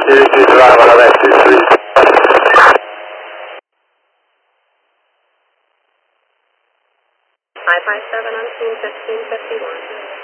Dirigir runway 11, please. 557 on scene 1551.